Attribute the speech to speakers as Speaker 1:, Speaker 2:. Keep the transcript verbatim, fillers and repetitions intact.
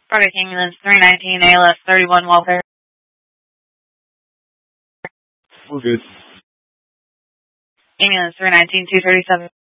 Speaker 1: Product ambulance three nineteen A L S thirty-one welfare.
Speaker 2: We're good.
Speaker 1: Ambulance three nineteen two thirty-seven.